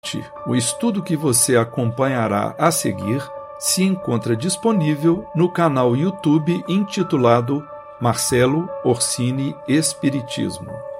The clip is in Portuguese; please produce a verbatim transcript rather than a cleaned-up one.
O estudo que você acompanhará a seguir se encontra disponível no canal YouTube intitulado Marcelo Orsini Espiritismo.